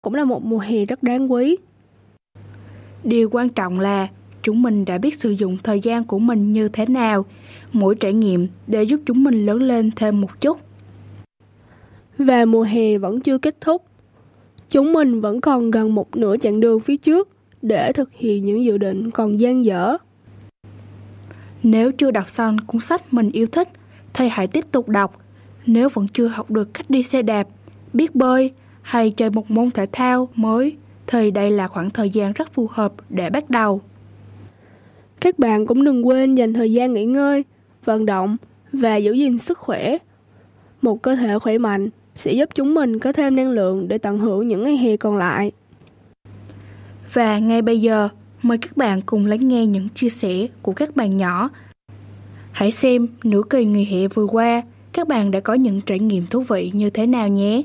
cũng là một mùa hè rất đáng quý. Điều quan trọng là chúng mình đã biết sử dụng thời gian của mình như thế nào, mỗi trải nghiệm để giúp chúng mình lớn lên thêm một chút. Và mùa hè vẫn chưa kết thúc. Chúng mình vẫn còn gần một nửa chặng đường phía trước để thực hiện những dự định còn dang dở. Nếu chưa đọc xong cuốn sách mình yêu thích thì hãy tiếp tục đọc. Nếu vẫn chưa học được cách đi xe đạp, biết bơi hay chơi một môn thể thao mới thì đây là khoảng thời gian rất phù hợp để bắt đầu. Các bạn cũng đừng quên dành thời gian nghỉ ngơi, vận động và giữ gìn sức khỏe. Một cơ thể khỏe mạnh sẽ giúp chúng mình có thêm năng lượng để tận hưởng những ngày hè còn lại. Và ngay bây giờ, mời các bạn cùng lắng nghe những chia sẻ của các bạn nhỏ. Hãy xem nửa kỳ nghỉ hè vừa qua, các bạn đã có những trải nghiệm thú vị như thế nào nhé.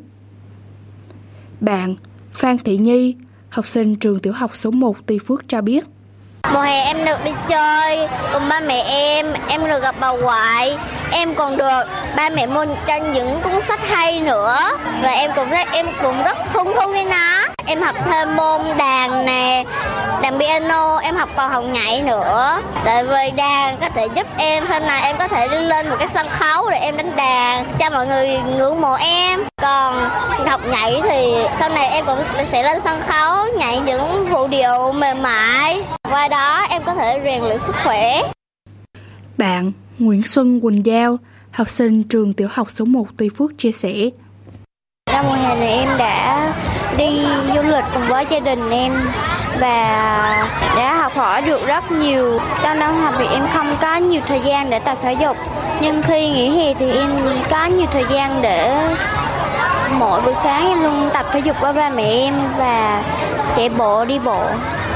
Bạn Phan Thị Nhi, học sinh trường tiểu học số 1 Tuy Phước cho biết. Mùa hè em được đi chơi cùng ba mẹ em được gặp bà ngoại, em còn được ba mẹ mua cho những cuốn sách hay nữa và em cũng rất hứng thú với nó. Em học thêm môn đàn nè, đàn piano, em còn học nhảy nữa. Tại vì đàn có thể giúp em sau này em có thể đi lên một cái sân khấu để em đánh đàn cho mọi người ngưỡng mộ em. Còn học nhảy thì sau này em cũng sẽ lên sân khấu nhảy những vũ điệu mềm mại. Qua đó em có thể rèn luyện sức khỏe. Bạn Nguyễn Xuân Quỳnh Giao, học sinh trường tiểu học số 1 Tuy Phước chia sẻ. Trong mùa hè này em đã đi du lịch cùng với gia đình em và đã học hỏi được rất nhiều. Trong năm học thì em không có nhiều thời gian để tập thể dục, nhưng khi nghỉ hè thì em có nhiều thời gian để mỗi buổi sáng em luôn tập thể dục với ba mẹ em và chạy bộ, đi bộ.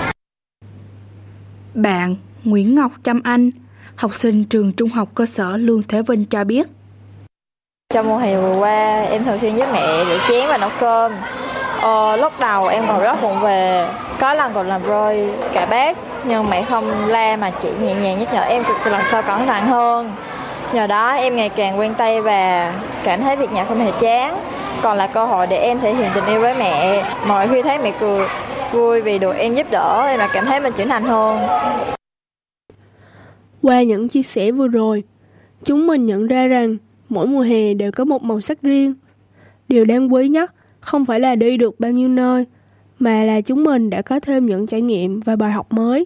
Bạn Nguyễn Ngọc Trâm Anh, học sinh trường trung học cơ sở Lương Thế Vinh cho biết. Trong mùa hè vừa qua, em thường xuyên giúp mẹ rửa chén và nấu cơm. Lúc đầu em còn rất vụng về, có lần còn làm rơi cả bát, nhưng mẹ không la mà chỉ nhẹ nhàng nhắc nhở em lần sau cẩn thận hơn. Nhờ đó em ngày càng quen tay và cảm thấy việc nhà không hề chán, còn là cơ hội để em thể hiện tình yêu với mẹ. Mọi khi thấy mẹ cười vui vì được em giúp đỡ, em là cảm thấy mình trưởng thành hơn. Qua những chia sẻ vừa rồi, chúng mình nhận ra rằng mỗi mùa hè đều có một màu sắc riêng. Điều đáng quý nhất không phải là đi được bao nhiêu nơi, mà là chúng mình đã có thêm những trải nghiệm và bài học mới.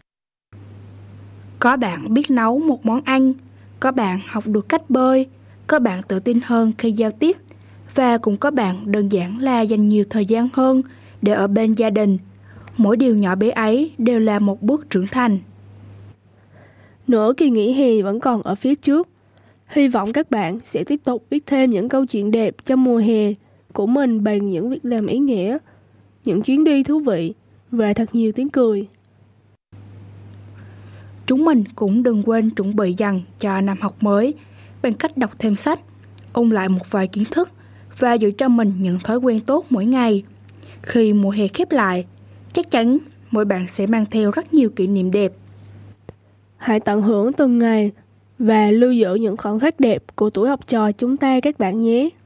Có bạn biết nấu một món ăn, có bạn học được cách bơi, có bạn tự tin hơn khi giao tiếp, và cũng có bạn đơn giản là dành nhiều thời gian hơn để ở bên gia đình. Mỗi điều nhỏ bé ấy đều là một bước trưởng thành. Nửa kỳ nghỉ hè vẫn còn ở phía trước. Hy vọng các bạn sẽ tiếp tục viết thêm những câu chuyện đẹp trong mùa hè của mình bằng những việc làm ý nghĩa, những chuyến đi thú vị và thật nhiều tiếng cười. Chúng mình cũng đừng quên chuẩn bị dần cho năm học mới bằng cách đọc thêm sách, ôn lại một vài kiến thức và giữ cho mình những thói quen tốt mỗi ngày. Khi mùa hè khép lại, chắc chắn mỗi bạn sẽ mang theo rất nhiều kỷ niệm đẹp. Hãy tận hưởng từng ngày và lưu giữ những khoảnh khắc đẹp của tuổi học trò chúng ta các bạn nhé.